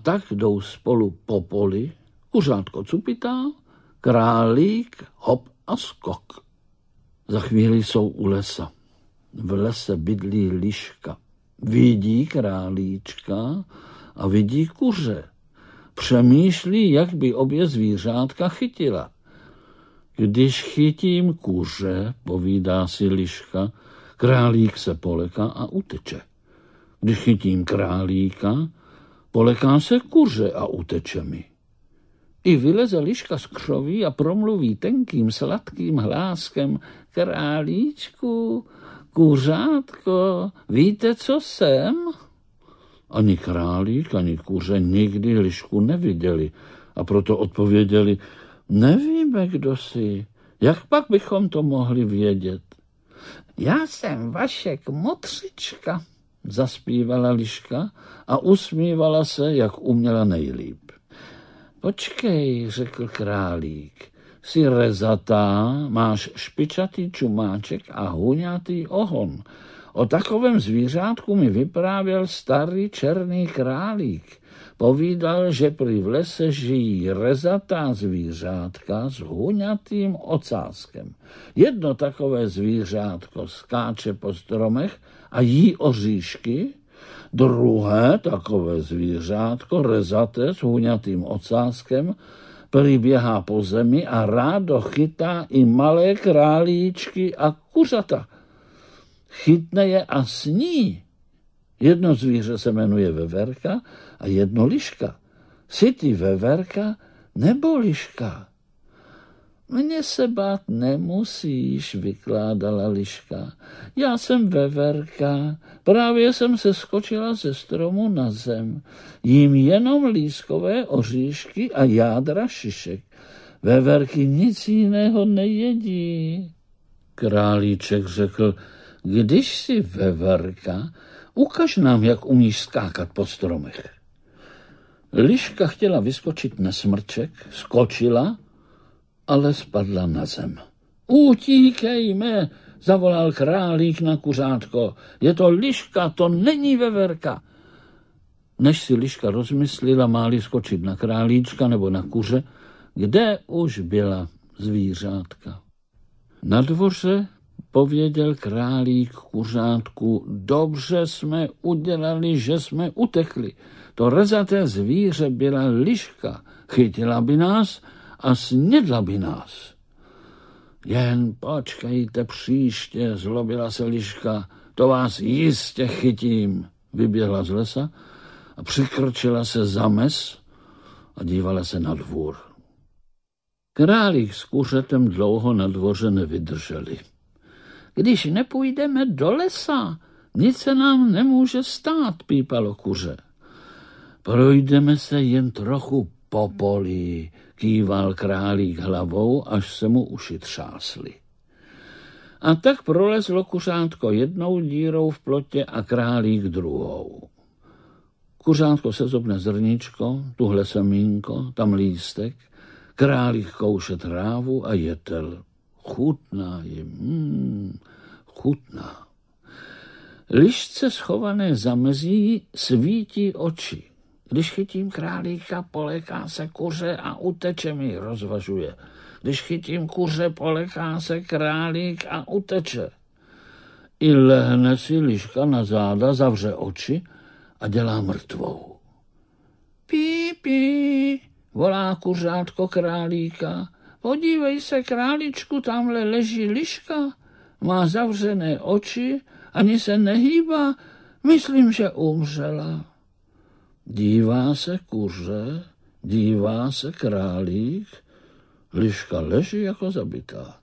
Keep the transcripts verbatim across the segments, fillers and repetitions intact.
tak jdou spolu po poli, kuřátko cupitá, králík hop a skok. Za chvíli jsou u lesa. V lese bydlí liška. Vidí králíčka a vidí kuře. Přemýšlí, jak by obě zvířátka chytila. Když chytím kuře, povídá si liška, králík se poleká a uteče. Když chytím králíka, poleká se kuře a uteče mi. I vyleze liška z křoví a promluví tenkým sladkým hláskem: králíčku, kuřátko, víte, co jsem? Ani králík, ani kuře nikdy lišku neviděli a proto odpověděli: nevíme, kdo jsi. Jak pak bychom to mohli vědět? Já jsem Vašek Motřička, zaspívala liška a usmívala se, jak uměla nejlíp. Počkej, řekl králík, jsi rezatá, máš špičatý čumáček a huňatý ohon. O takovém zvířátku mi vyprávěl starý černý králík. Povídal, že prý v lese žijí rezatá zvířátka s huňatým ocáskem. Jedno takové zvířátko skáče po stromech a jí oříšky, druhé takové zvířátko, rezaté s huňatým ocáskem, prý běhá po zemi a rádo chytá i malé králíčky a kuřata. Chytne je a sní. Jedno zvíře se jmenuje veverka a jedno liška. Jsi ty veverka nebo liška? Mně se bát nemusíš, vykládala liška. Já jsem veverka, právě jsem se skočila ze stromu na zem. Jím jenom lískové oříšky a jádra šišek. Veverky nic jiného nejedí. Králíček řekl: když jsi veverka, ukaž nám, jak umíš skákat po stromech. Liška chtěla vyskočit na smrček, skočila, ale spadla na zem. Utíkejme, zavolal králík na kuřátko. Je to liška, to není veverka. Než si liška rozmyslela, máli skočit na králíčka nebo na kuře, kde už byla zvířátka. Na dvoře pověděl králík kuřátku: dobře jsme udělali, že jsme utekli. To rezaté zvíře byla liška, chytila by nás a snědla by nás. Jen počkejte příště, zlobila se liška, to vás jistě chytím. Vyběhla z lesa a přikročila se za mes a dívala se na dvůr. Králík s kuřetem dlouho na dvoře nevydrželi. Když nepůjdeme do lesa, nic se nám nemůže stát, pípalo kuře. Projdeme se jen trochu po poli, kýval králík hlavou, až se mu uši třásly. A tak prolezlo kuřátko jednou dírou v plotě a králík druhou. Kuřátko sezobne zrníčko, tuhle semínko, tam lístek, králík kouše trávu a jetel. Chutná jim, hmm, chutná. Lišce schované za mezí svítí oči. Když chytím králíka, poleká se kuře a uteče mi, rozvažuje. Když chytím kuře, poleká se králík a uteče. I lehne si liška na záda, zavře oči a dělá mrtvou. Pí, pí, volá kuřátko králíka. Podívej se, králíčku, tamhle leží liška, má zavřené oči, ani se nehýbá, myslím, že umřela. Dívá se kuře, dívá se králík, liška leží jako zabitá.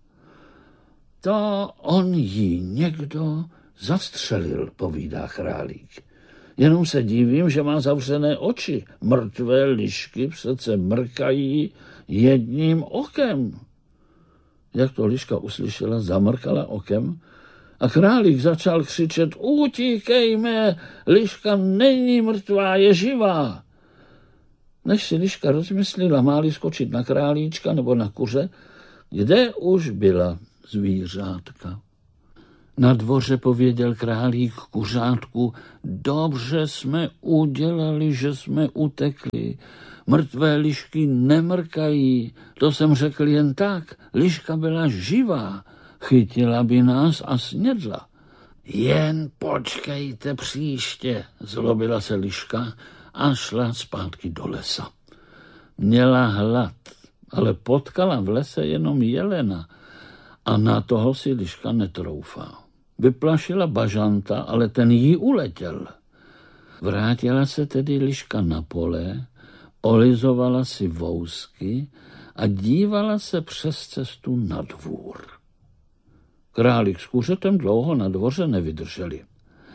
To on jí někdo zastřelil, povídá králík. Jenom se divím, že má zavřené oči. Mrtvé lišky přece mrkají jedním okem. Jak to liška uslyšela, zamrkala okem a králík začal křičet: utíkejme, liška není mrtvá, je živá. Než si liška rozmyslela, máli skočit na králíčka nebo na kuře, kde už byla zvířátka. Na dvoře pověděl králík kuřátku: dobře jsme udělali, že jsme utekli. Mrtvé lišky nemrkají, to jsem řekl jen tak. Liška byla živá, chytila by nás a snědla. Jen počkejte příště, zlobila se liška a šla zpátky do lesa. Měla hlad, ale potkala v lese jenom jelena a na toho si liška netroufá. Vyplašila bažanta, ale ten jí uletěl. Vrátila se tedy liška na pole, olizovala si vousky a dívala se přes cestu na dvůr. Králík s kuřetem dlouho na dvoře nevydrželi.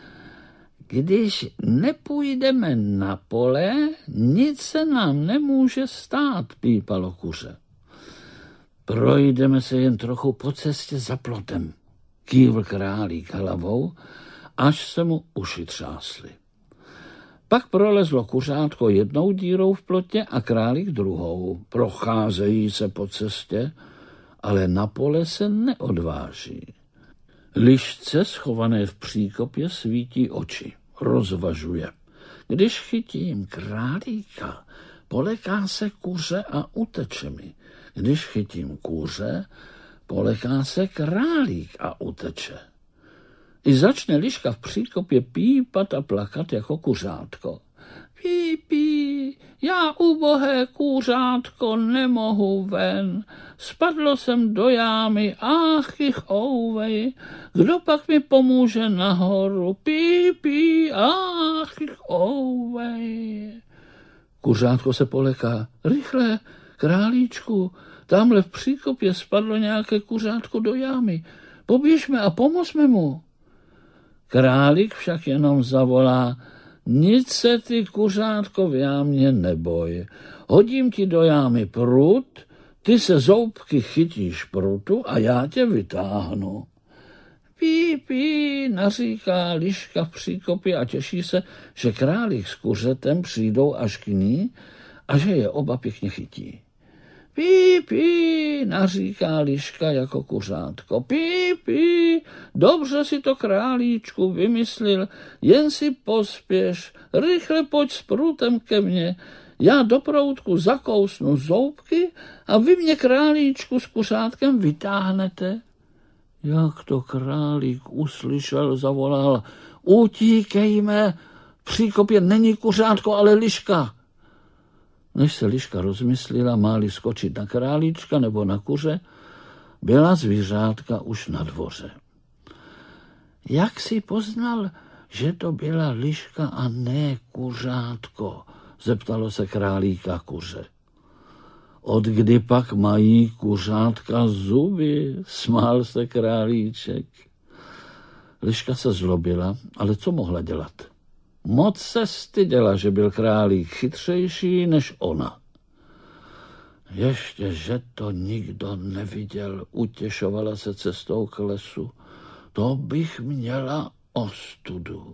Když nepůjdeme na pole, nic se nám nemůže stát, pípalo kuře. Projdeme se jen trochu po cestě za plotem, kývl králík hlavou, až se mu uši třásly. Pak prolezlo kuřátko jednou dírou v plotě a králík druhou. Procházejí se po cestě, ale na pole se neodváží. Lišce schované v příkopě svítí oči. Rozvažuje. Když chytím králíka, poleká se kuře a uteče mi. Když chytím kuře, poleká se králík a uteče. I začne liška v příkopě pípat a plakat jako kuřátko. Pí, pí, já ubohé kuřátko nemohu ven, spadlo jsem do jámy, ach jich ouvej, kdo pak mi pomůže nahoru, pí, pí, ach jich ouvej. Kuřátko se poleká, rychle, králíčku, tamhle v příkopě spadlo nějaké kuřátko do jámy, poběžme a pomozme mu. Králík však jenom zavolá, nic se ty, kuřátko, v jámě neboj. Hodím ti do jámy prut, ty se zoubky chytíš prutu a já tě vytáhnu. Pí, pí, naříká liška v příkopě a těší se, že králík s kuřetem přijdou až k ní a že je oba pěkně chytí. Pí, pí, naříká liška jako kuřátko. Pí, pí, dobře si to, králíčku, vymyslil, jen si pospěš, rychle pojď s prutem ke mně, já do proutku zakousnu zoubky a vy mě, králíčku, s kuřátkem vytáhnete. Jak to králík uslyšel, zavolal, utíkejme, v příkopě není kuřátko, ale liška. Než se liška rozmyslila, má-li skočit na králíčka nebo na kuře, byla zvířátka už na dvoře. Jak si poznal, že to byla liška a ne kuřátko, zeptalo se králíka kuře. Od kdy pak mají kuřátka zuby, smál se králíček. Liška se zlobila, ale co mohla dělat? Moc se styděla, že byl králík chytřejší než ona. Ještě, že to nikdo neviděl, utěšovala se cestou k lesu. To bych měla ostudu.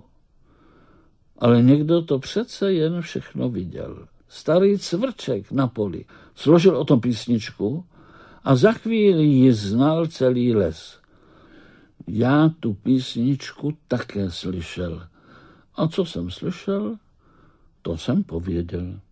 Ale někdo to přece jen všechno viděl. Starý cvrček na poli složil o tom písničku a za chvíli ji znal celý les. Já tu písničku také slyšel. A co jsem slyšel, to jsem pověděl.